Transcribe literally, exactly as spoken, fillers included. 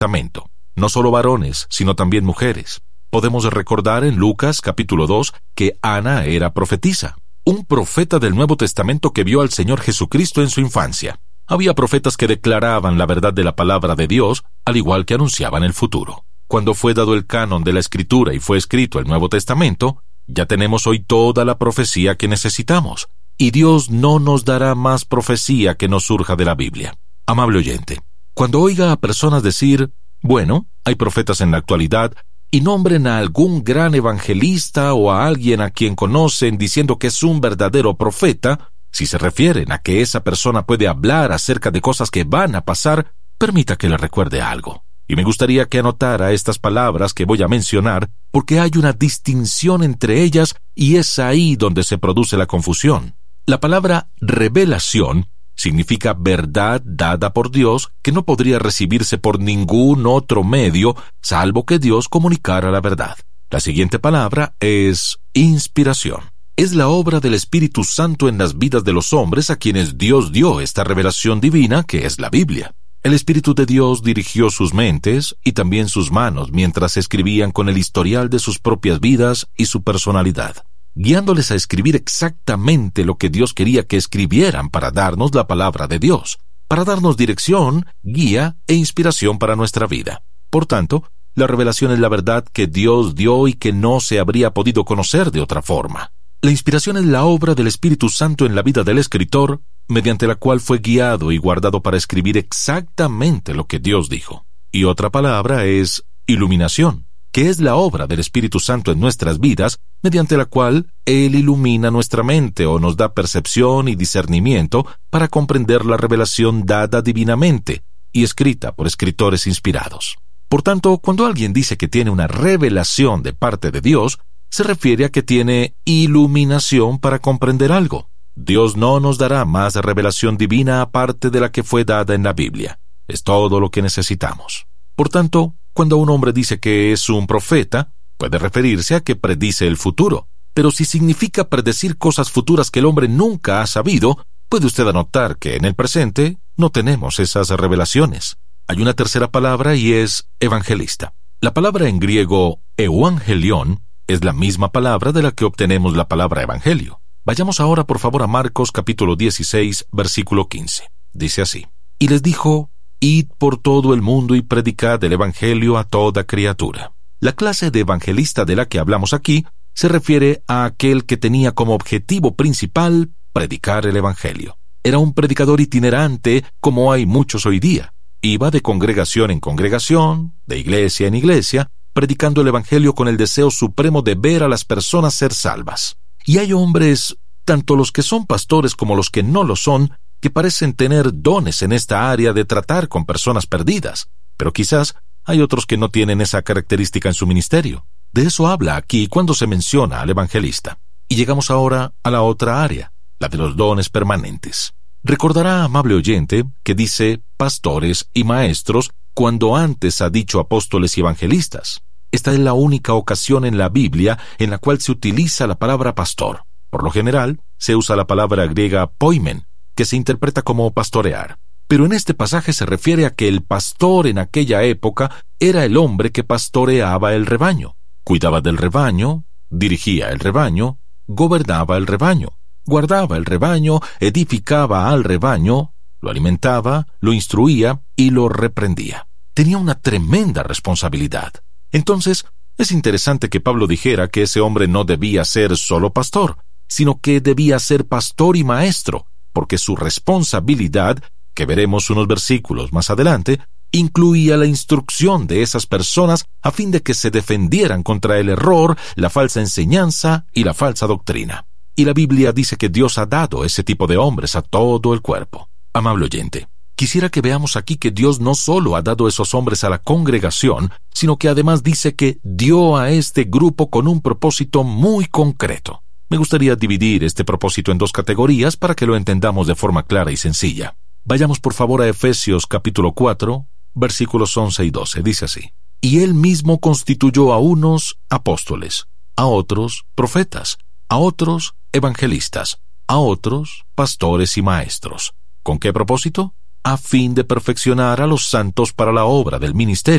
Testamento. No solo varones, sino también mujeres. Podemos recordar en Lucas capítulo dos que Ana era profetisa, un profeta del Nuevo Testamento que vio al Señor Jesucristo en su infancia. Había profetas que declaraban la verdad de la palabra de Dios, al igual que anunciaban el futuro. Cuando fue dado el canon de la Escritura y fue escrito el Nuevo Testamento, ya tenemos hoy toda la profecía que necesitamos, y Dios no nos dará más profecía que nos surja de la Biblia. Amable oyente, cuando oiga a personas decir, bueno, hay profetas en la actualidad, y nombren a algún gran evangelista o a alguien a quien conocen diciendo que es un verdadero profeta, si se refieren a que esa persona puede hablar acerca de cosas que van a pasar, permita que le recuerde algo. Y me gustaría que anotara estas palabras que voy a mencionar, porque hay una distinción entre ellas y es ahí donde se produce la confusión. La palabra revelación significa verdad dada por Dios que no podría recibirse por ningún otro medio, salvo que Dios comunicara la verdad. La siguiente palabra es inspiración. Es la obra del Espíritu Santo en las vidas de los hombres a quienes Dios dio esta revelación divina que es la Biblia. El Espíritu de Dios dirigió sus mentes y también sus manos mientras escribían con el historial de sus propias vidas y su personalidad, guiándoles a escribir exactamente lo que Dios quería que escribieran para darnos la palabra de Dios, para darnos dirección, guía e inspiración para nuestra vida. Por tanto, la revelación es la verdad que Dios dio y que no se habría podido conocer de otra forma. La inspiración es la obra del Espíritu Santo en la vida del escritor, mediante la cual fue guiado y guardado para escribir exactamente lo que Dios dijo. Y otra palabra es iluminación, que es la obra del Espíritu Santo en nuestras vidas, mediante la cual Él ilumina nuestra mente o nos da percepción y discernimiento para comprender la revelación dada divinamente y escrita por escritores inspirados. Por tanto, cuando alguien dice que tiene una revelación de parte de Dios, se refiere a que tiene iluminación para comprender algo. Dios no nos dará más revelación divina aparte de la que fue dada en la Biblia. Es todo lo que necesitamos. Por tanto, cuando un hombre dice que es un profeta, puede referirse a que predice el futuro. Pero si significa predecir cosas futuras que el hombre nunca ha sabido, puede usted anotar que en el presente no tenemos esas revelaciones. Hay una tercera palabra y es evangelista. La palabra en griego euangelión es la misma palabra de la que obtenemos la palabra evangelio. Vayamos ahora por favor a Marcos capítulo dieciséis, versículo quince. Dice así: Y les dijo, id por todo el mundo y predicad el evangelio a toda criatura. La clase de evangelista de la que hablamos aquí se refiere a aquel que tenía como objetivo principal predicar el evangelio. Era un predicador itinerante como hay muchos hoy día. Iba de congregación en congregación, de iglesia en iglesia, predicando el evangelio con el deseo supremo de ver a las personas ser salvas. Y hay hombres, tanto los que son pastores como los que no lo son, que parecen tener dones en esta área de tratar con personas perdidas, pero quizás hay otros que no tienen esa característica en su ministerio. De eso habla aquí cuando se menciona al evangelista. Y llegamos ahora a la otra área, la de los dones permanentes. Recordará, amable oyente, que dice pastores y maestros cuando antes ha dicho apóstoles y evangelistas. Esta es la única ocasión en la Biblia en la cual se utiliza la palabra pastor. Por lo general, se usa la palabra griega poimen, que se interpreta como pastorear. Pero en este pasaje se refiere a que el pastor en aquella época era el hombre que pastoreaba el rebaño. Cuidaba del rebaño, dirigía el rebaño, gobernaba el rebaño, guardaba el rebaño, edificaba al rebaño, lo alimentaba, lo instruía y lo reprendía. Tenía una tremenda responsabilidad. Entonces, es interesante que Pablo dijera que ese hombre no debía ser solo pastor, sino que debía ser pastor y maestro, porque su responsabilidad, que veremos unos versículos más adelante, incluía la instrucción de esas personas a fin de que se defendieran contra el error, la falsa enseñanza y la falsa doctrina. Y la Biblia dice que Dios ha dado ese tipo de hombres a todo el cuerpo. Amable oyente, quisiera que veamos aquí que Dios no solo ha dado esos hombres a la congregación, sino que además dice que dio a este grupo con un propósito muy concreto. Me gustaría dividir este propósito en dos categorías para que lo entendamos de forma clara y sencilla. Vayamos por favor a Efesios capítulo cuatro, versículos once y doce. Dice así: Y él mismo constituyó a unos apóstoles, a otros profetas, a otros evangelistas, a otros pastores y maestros. ¿Con qué propósito? a fin de perfeccionar a los santos para la obra del ministerio.